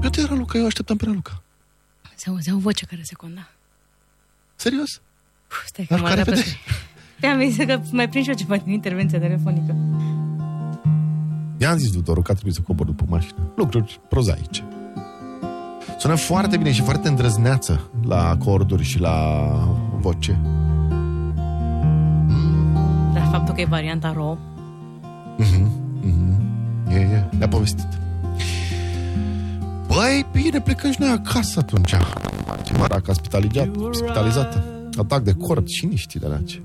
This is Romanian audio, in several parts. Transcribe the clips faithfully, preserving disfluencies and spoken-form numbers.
Uite, era Luca, eu așteptam pe Luca. Se auzea o voce care se conda. Serios? Uf, stai că mă repede. Te-am zis că mai prind și eu ceva din intervenția telefonică. I-am zis doctorul că a trebuit să cobor după mașină. Lucruri prozaice. Sună foarte bine și foarte îndrăzneață la acorduri și la voce. Dar faptul că e varianta raw. Mhm, mhm. E, e, ne-a povestit. Băi, bine, plecăm și noi acasă atunci. Era ca spitalizată. Atac de cord și niște de lace.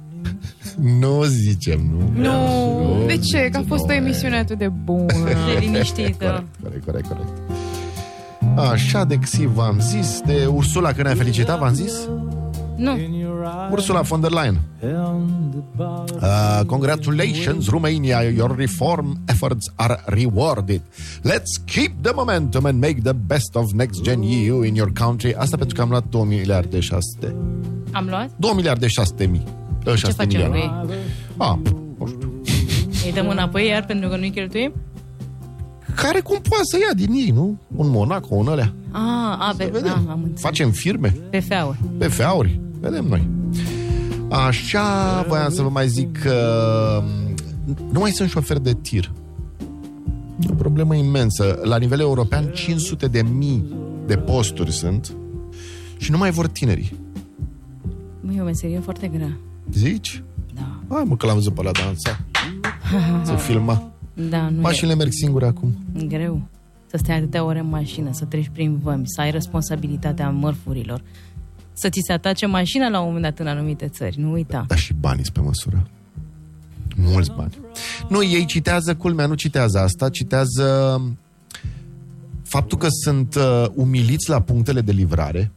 Nu zicem, nu. Nu, de ce? Că a fost o emisiune atât de bună. De liniștită. Corect, corect, corect. Așa de Xi v-am zis. De Ursula, că ne-a felicitat, v-am zis? Nu. Ursula von der Leyen. Uh, congratulations, Romania, your reform efforts are rewarded. Let's keep the momentum and make the best of next gen E U in your country. Asta pentru că am luat două miliarde șase sute. Am luat? două miliarde șase sute mii. Ce facem cu ei? Ah, nu știu. Îi dăm înapoi iar pentru că nu-i cheltuim? Care cum poate să ia din ei, nu? Un Monaco, un ălea. Ah, a, pe, vedem. A, am înțeles. Facem firme. P F A-uri. P F A-uri. Vedem noi. Așa, voiam să vă mai zic că nu mai sunt șoferi de tir. E o problemă imensă. La nivel european, cinci sute de mii de posturi sunt și nu mai vor tinerii. E o meserie foarte grea. Zici? Da. Hai mă, că l-am văzut pe ăla dansa. Se filma. Da, nu Mașinile e... merg singure acum. E greu. Să stai atâtea ore în mașină, să treci prin vămi, să ai responsabilitatea mărfurilor, să ți se atace mașina la un moment dat în anumite țări. Nu uita. Da, și banii pe măsură. Mulți bani. Nu, ei citează, culmea, nu citează asta, citează faptul că sunt uh, umiliți la punctele de livrare.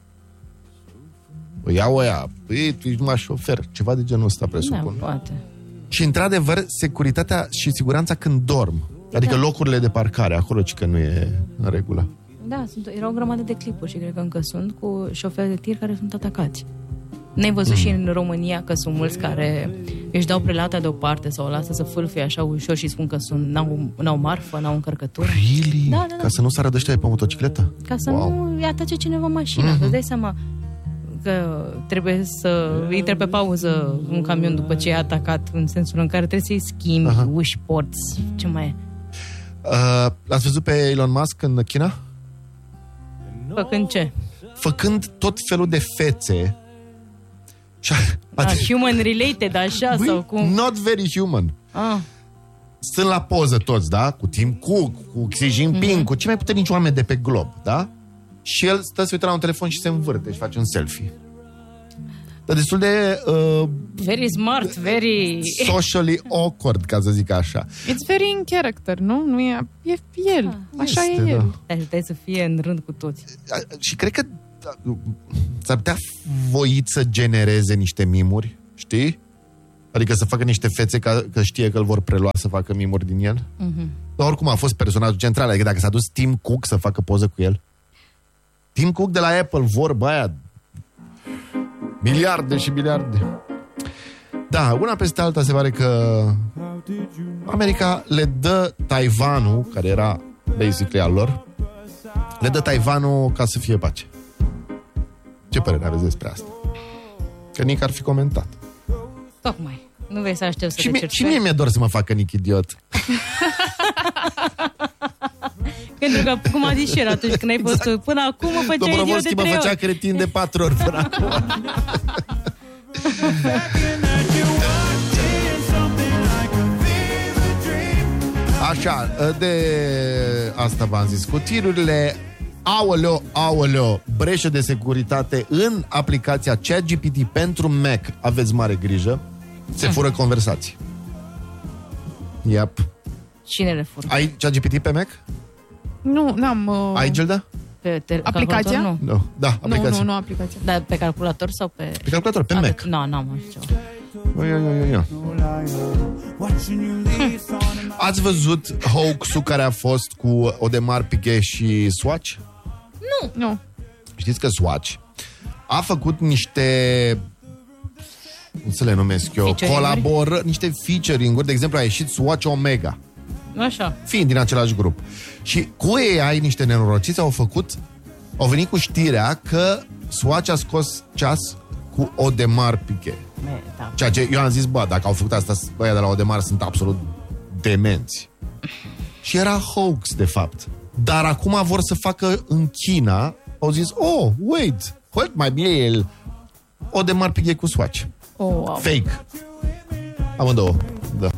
Păi iau ăia, păi, tu ești numai șofer, ceva de genul ăsta, presupun. Da, poate. Și, într-adevăr, securitatea și siguranța când dorm. Adică da. Locurile de parcare, acolo ci că nu e în regulă. Da, sunt, erau o grămadă de clipuri și cred că încă sunt cu șoferi de tir care sunt atacați. N-ai văzut mm. și în România că sunt mulți care își dau prelata deoparte sau o lasă să fâlfie așa ușor și spun că sunt, n-au, n-au marfă, n-au încărcătură. Really? Da, da, da. Ca să nu sară dăștia pe motocicletă? Ca să wow. nu îi atace cineva mașina. Mm-hmm. Îți dai seama că trebuie să intre pe pauză un camion după ce e atacat, în sensul în care trebuie să-i schimbi, aha, uși, porți, ce mai e. Uh, l-ați văzut pe Elon Musk în China? Făcând ce? Făcând tot felul de fețe. Ah, human related, așa Băi, sau cum? Not very human. Ah. Sunt la poză toți, da? Cu Tim Cook, cu Xi Jinping, mm-hmm. cu cei mai puternici oameni de pe glob, da? Și el stă să uită la un telefon și se învârte și face un selfie. Dar destul de... Uh, very smart, very... socially awkward, ca să zic așa. It's very in character, nu? Nu e, e el. Ah, așa este, e el. Da. Dar trebuie să fie în rând cu toți. Și cred că s-ar putea voit să genereze niște mimuri, știi? Adică să facă niște fețe ca, că știe că îl vor prelua să facă mimuri din el. Mm-hmm. Dar oricum a fost personajul central. Adică dacă s-a dus Tim Cook să facă poză cu el. Tim Cook de la Apple, vorba aia. Miliarde și miliarde. Da, una peste alta se pare că America le dă Taiwanul, care era basically al lor, le dă Taiwanul ca să fie pace. Ce părere aveți despre asta? Că nici ar fi comentat. Tocmai. Nu vrei să aștept să și te mie, cerci. Și mie mi-e dor să mă facă Nick idiot. Pentru că, cum a zis și el atunci când ai fost exact. Până acum mă făcea idiot de trei ori. mă făcea cretin de patru ori până acum. Așa, de asta v-am zis. Cu tirurile, aoleo, aoleo, breșă de securitate în aplicația ChatGPT pentru Mac. Aveți mare grijă. Se fură conversații. Yep. Cine le fură? Ai ChatGPT pe Mac? Nu, n-am... Uh... Ai, Gilda? Pe te- aplicația? Nu. No. Da, aplicația. Nu, nu, nu aplicația. Dar pe calculator sau pe... Pe calculator, pe Mac. Nu, n-am așa ceva. Ia, ia, ia. Ați văzut hoax-ul care a fost cu Odemar Piguet și Swatch? Nu. Nu. Știți că Swatch a făcut niște, cum să le numesc eu, colaborări, niște featuring-uri. De exemplu, a ieșit Swatch Omega. Așa. Fiind din același grup. Și cu ei ai niște nenorociți au făcut, au venit cu știrea că Swatch a scos ceas cu Audemars Piguet. Da. Ceea ce eu am zis, bă, dacă au făcut asta, băia de la Audemars sunt absolut demenți. Și era hoax, de fapt. Dar acum vor să facă în China, au zis, oh, wait, what, mai bine el Audemars Piguet cu Swatch. Oh, wow. Fake. Amândouă, da.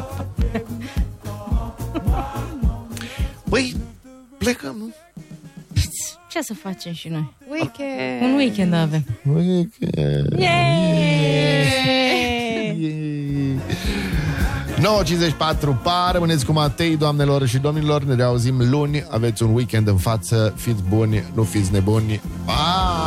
Băi, plecăm, nu? Ce să facem și noi? Weekend. Un weekend avem. Weekend. Yay! nouă cincizeci și patru, pa, rămâneți cu Matei, doamnelor și domnilor, ne reauzim luni, aveți un weekend în față, fiți buni, nu fiți nebuni, pa!